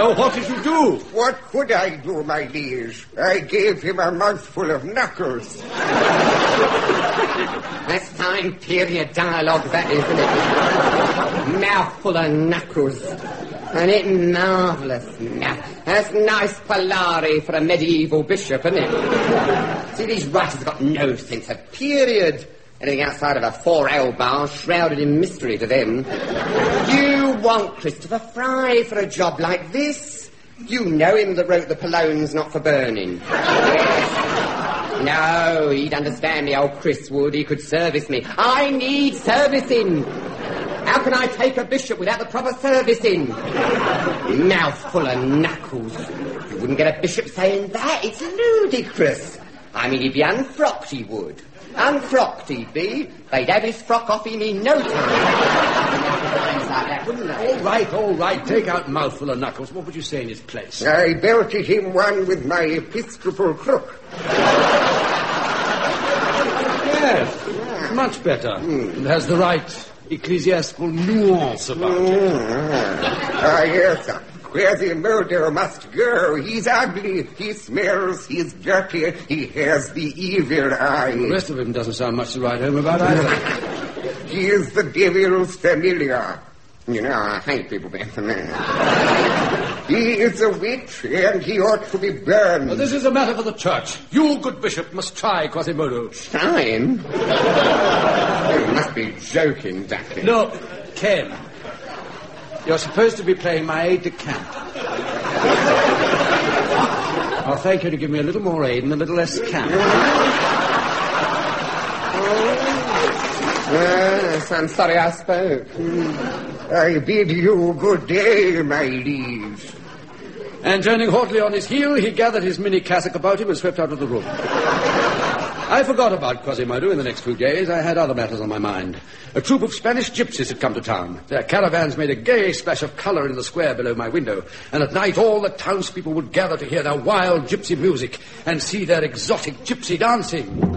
Oh, what did you do? What could I do, my liege? I gave him a mouthful of knuckles. That's fine period dialogue, that, isn't it? Mouthful of knuckles. And it marvellous. That's nice Polari for a medieval bishop, isn't it? See, these writers have got no sense of period. Anything outside of a 4L bar shrouded in mystery to them. You want Christopher Fry for a job like this? You know him that wrote The Pologne's Not for Burning. Yes. No, he'd understand me, old Chris would. He could service me. I need servicing. How can I take a bishop without the proper servicing? Mouthful of knuckles. You wouldn't get a bishop saying that. It's ludicrous. I mean, he'd be unfrocked, he would. Unfrocked he'd be. They'd have his frock off him in no time. Like that, wouldn't they? All right. Take out mouthful of knuckles. What would you say in his place? I belted him one with my episcopal crook. Yes, much better. And has the right ecclesiastical nuance about it. Yes, sir. Where the murderer must go. He's ugly, he smells, he's dirty, he has the evil eye. The rest of him doesn't sound much to write home about either. He is the devil's familiar. You know, I hate people being familiar. He is a witch, and he ought to be burned. Well, this is a matter for the church. You, good bishop, must try Quasimodo. Try him? You must be joking, Ducky. No, Ken. You're supposed to be playing my aide-de-camp. I'll thank you to give me a little more aid and a little less camp. Yes, I'm sorry I spoke. I bid you good day, my liege. And turning haughtily on his heel, he gathered his mini cassock about him and swept out of the room. I forgot about Quasimodo in the next few days. I had other matters on my mind. A troop of Spanish gypsies had come to town. Their caravans made a gay splash of colour in the square below my window, and at night all the townspeople would gather to hear their wild gypsy music and see their exotic gypsy dancing.